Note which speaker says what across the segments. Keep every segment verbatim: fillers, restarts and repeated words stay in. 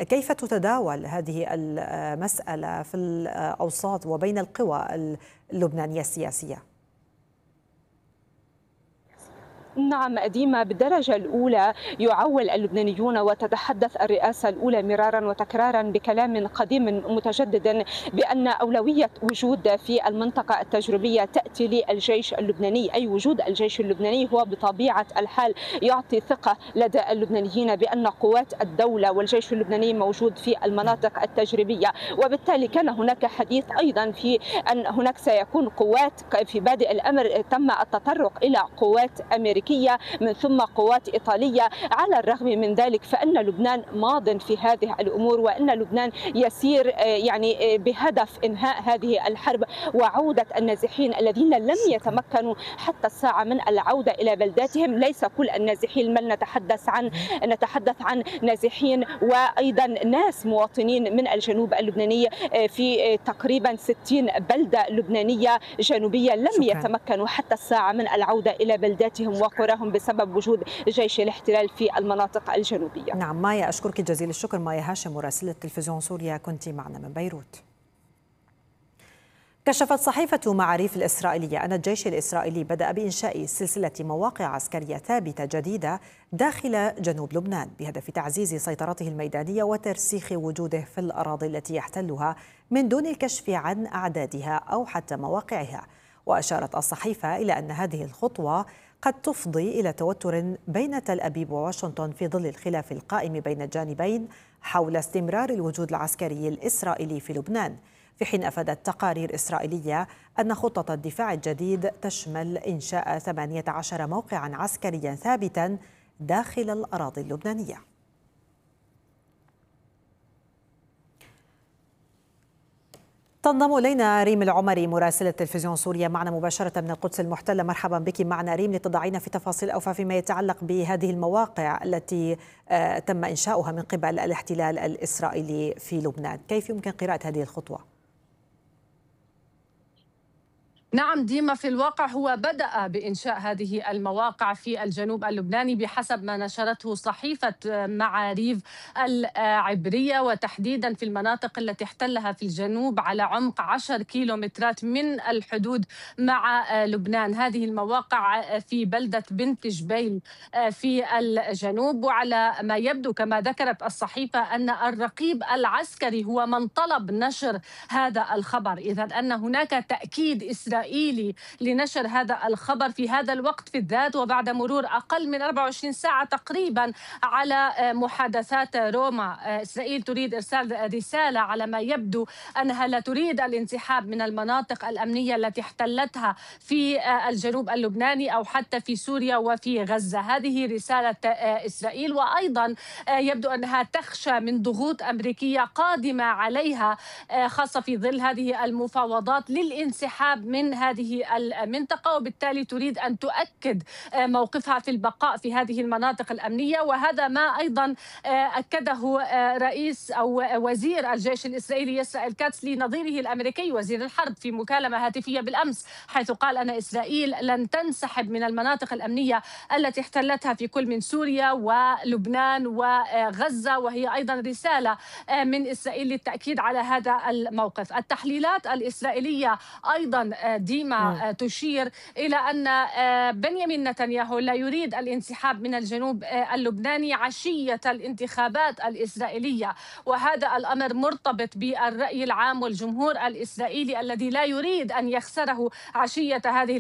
Speaker 1: كيف تتداول هذه المسألة في الأوساط وبين القوى اللبنانية السياسية؟
Speaker 2: نعم ديما، بالدرجة الأولى يعول اللبنانيون وتتحدث الرئاسة الأولى مرارا وتكرارا بكلام قديم متجدد بأن أولوية وجود في المنطقة التجريبية تأتي للجيش اللبناني، أي وجود الجيش اللبناني هو بطبيعة الحال يعطي ثقة لدى اللبنانيين بأن قوات الدولة والجيش اللبناني موجود في المناطق التجريبية. وبالتالي كان هناك حديث أيضا في أن هناك سيكون قوات، في بادئ الأمر تم التطرق إلى قوات أمريكية من ثم قوات إيطالية. على الرغم من ذلك فإن لبنان ماض في هذه الأمور، وأن لبنان يسير يعني بهدف إنهاء هذه الحرب وعودة النازحين الذين لم يتمكنوا حتى الساعة من العودة إلى بلداتهم. ليس كل النازحين، بل نتحدث عن نتحدث عن نازحين وأيضا ناس مواطنين من الجنوب اللبناني في تقريبا ستين بلدة لبنانية جنوبية لم
Speaker 1: شكرا.
Speaker 2: يتمكنوا حتى الساعة من العودة إلى بلداتهم وقراهم بسبب وجود جيش الاحتلال في المناطق الجنوبية.
Speaker 1: نعم مايا، أشكرك جزيل الشكر. مايا هاشم مراسلة تلفزيون سوريا كنت معنا من بيروت. كشفت صحيفة معاريف الإسرائيلية أن الجيش الإسرائيلي بدأ بإنشاء سلسلة مواقع عسكرية ثابتة جديدة داخل جنوب لبنان بهدف تعزيز سيطرته الميدانية وترسيخ وجوده في الأراضي التي يحتلها من دون الكشف عن أعدادها أو حتى مواقعها. وأشارت الصحيفة إلى أن هذه الخطوة قد تفضي إلى توتر بين تل أبيب وواشنطن في ظل الخلاف القائم بين الجانبين حول استمرار الوجود العسكري الإسرائيلي في لبنان، في حين أفادت تقارير إسرائيلية أن خطة الدفاع الجديد تشمل إنشاء ثمانية عشر موقعا عسكريا ثابتا داخل الأراضي اللبنانية. تنضم إلينا ريم العمري مراسلة تلفزيون سوريا معنا مباشرة من القدس المحتلة. مرحبا بك معنا ريم لتضعينا في تفاصيل أوفى فيما يتعلق بهذه المواقع التي تم إنشاؤها من قبل الاحتلال الإسرائيلي في لبنان. كيف يمكن قراءة هذه الخطوة؟
Speaker 3: نعم ديما، في الواقع هو بدأ بإنشاء هذه المواقع في الجنوب اللبناني بحسب ما نشرته صحيفة معاريف العبرية، وتحديدا في المناطق التي احتلها في الجنوب على عمق عشر كيلومترات من الحدود مع لبنان. هذه المواقع في بلدة بنت جبيل في الجنوب، وعلى ما يبدو كما ذكرت الصحيفة أن الرقيب العسكري هو من طلب نشر هذا الخبر، إذن أن هناك تأكيد إسرائيلي إسرائيلي لنشر هذا الخبر في هذا الوقت في الذات، وبعد مرور أقل من أربع وعشرين ساعة تقريبا على محادثات روما. إسرائيل تريد إرسال رسالة على ما يبدو أنها لا تريد الانسحاب من المناطق الأمنية التي احتلتها في الجنوب اللبناني أو حتى في سوريا وفي غزة. هذه رسالة إسرائيل، وأيضا يبدو أنها تخشى من ضغوط أمريكية قادمة عليها خاصة في ظل هذه المفاوضات للانسحاب من هذه المنطقة، وبالتالي تريد أن تؤكد موقفها في البقاء في هذه المناطق الأمنية. وهذا ما أيضا أكده رئيس أو وزير الجيش الإسرائيلي إسرائيل كاتس لنظيره الأمريكي وزير الحرب في مكالمة هاتفية بالأمس، حيث قال أن إسرائيل لن تنسحب من المناطق الأمنية التي احتلتها في كل من سوريا ولبنان وغزة، وهي أيضا رسالة من إسرائيل للتأكيد على هذا الموقف. التحليلات الإسرائيلية أيضا ديما تشير إلى أن بنيامين نتنياهو لا يريد الانسحاب من الجنوب اللبناني عشية الانتخابات الإسرائيلية، وهذا الأمر مرتبط بالرأي العام والجمهور الإسرائيلي الذي لا يريد أن يخسره عشية هذه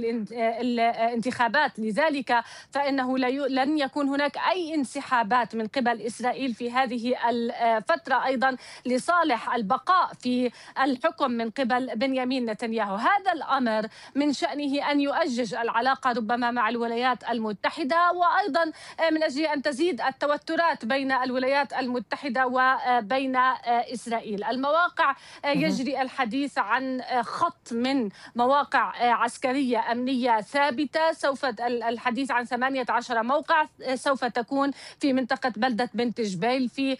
Speaker 3: الانتخابات. لذلك فإنه لن يكون هناك أي انسحابات من قبل إسرائيل في هذه الفترة أيضا لصالح البقاء في الحكم من قبل بنيامين نتنياهو. هذا الأمر من شأنه أن يؤجج العلاقة ربما مع الولايات المتحدة، وأيضا من أجل أن تزيد التوترات بين الولايات المتحدة وبين إسرائيل. المواقع يجري الحديث عن خط من مواقع عسكرية أمنية ثابتة، سوف الحديث عن ثمانية عشر موقع سوف تكون في منطقة بلدة بنت جبيل في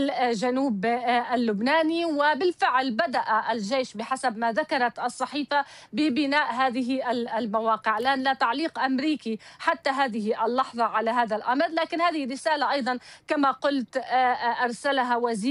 Speaker 3: الجنوب اللبناني. وبالفعل بدأ الجيش بحسب ما ذكرت الصحيفة ببناء هذه المواقع. الآن لا تعليق أمريكي حتى هذه اللحظة على هذا الأمر، لكن هذه رسالة أيضا كما قلت أرسلها وزير